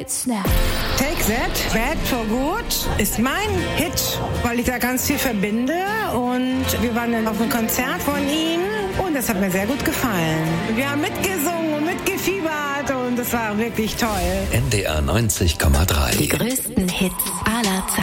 right snap. Take That, Bad for Good, ist mein Hit, weil ich da ganz viel verbinde. Und wir waren dann auf einem Konzert von ihm und das hat mir sehr gut gefallen. Wir haben mitgesungen und mitgefiebert und das war wirklich toll. NDR 90,3. Die größten Hits aller Zeiten.